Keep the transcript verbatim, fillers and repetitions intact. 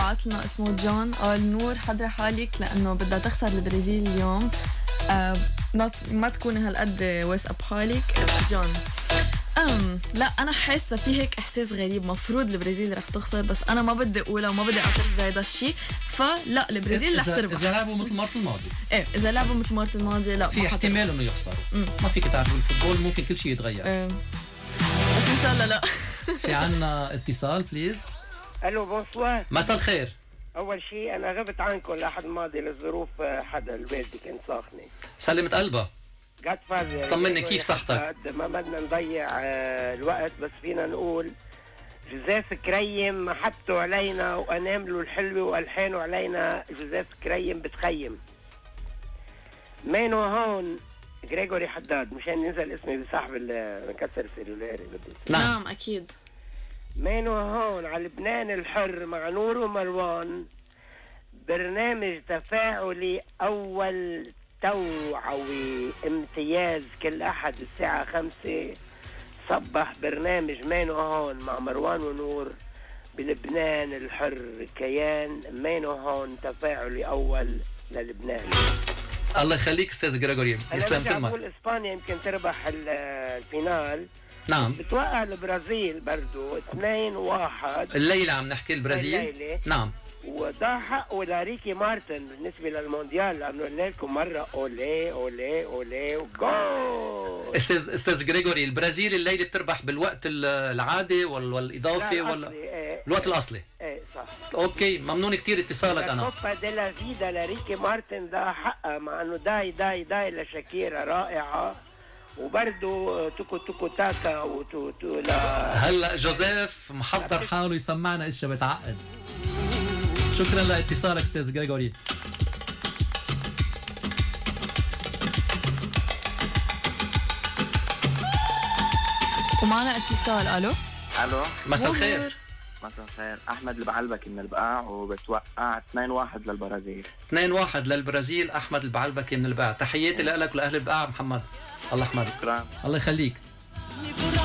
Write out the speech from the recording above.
بعت لنا اسمه جون، قال نور حضري حالك لأنه بدها تخسر البرازيل اليوم. آه ما تكوني هالقد ويس اب حالك جون. أم لا أنا حاسة في هيك إحساس غريب، مفروض البرازيل رح تخسر بس أنا ما بدي أقولها وما بدي أعترف بهذا الشيء، فلا البرازيل رح تربح. إذا لعبوا مثل مرة الماضي إيه إذا لعبوا مثل مرة الماضي لا في احتمال إنه يخسروا. ما فيك تعرف بالفوتبول ممكن كل شيء يتغير. إيه. بس إن شاء الله لا. في عنا اتصال بليز. ألو بونسوار. مساء الخير. أول شيء أنا غبت عنكم الأحد الماضي لظروف حدا الوالدة كان ساخنة. سلمت قلبها. جات فازر. طمني كيف صحتك؟ ما بدنا نضيع الوقت بس فينا نقول جوزيف كريم محبته علينا وأنامله الحلوة وألحانه علينا. جوزيف كريم بتخيم. مانو هون غريغوري حداد مشان ننزل اسمي بصاحب المكسر السيلولاري بدي. نعم أكيد. مانو هون على لبنان الحر مع نور ومروان، برنامج تفاعلي أول توعوي امتياز كل أحد الساعة خمسة صبح برنامج مانو هون مع مروان ونور بلبنان الحر. كيان مانو هون تفاعلي أول للبنان. الله يخليك أستاذ غريغوري، يسلم كلمة. أنا بقول إسبانيا يمكن تربح الفينال. نعم. بتوقع البرازيل برضو اثنين واحد الليلة عم نحكي البرازيل. الليلة. نعم. وده حقه لريكي مارتن بالنسبة للمونديال لأنه قلنا لكم مرة أولي أولي أولي وجول. أستاذ أستاذ غريغوري البرازيل الليلة بتربح بالوقت العادي ولا والإضافي ولا ايه الوقت الأصلي؟ ايه صح. أوكي ممنون كتير اتصالك. أنا كوبا ديلا فيدا لريكي مارتن ده حقه مع إنه داي داي داي لشاكيرا رائعة وبرضه توكو توكو تاكا وتو تو لا. هلا جوزيف محضر حاله يسمعنا اشياء بتعقد. شكرا لاتصالك استاذ غريغوري. ومعنا اتصال. الو الو مساء الخير. مساء الخير. احمد اللي بعلبك من البقاع وبتوقع اثنين واحد للبرازيل. اثنين واحد للبرازيل. احمد اللي بعلبك من البقاع. تحياتي لك ولاهل البقاع محمد. الله يحمدك. شكرا. الله يخليك.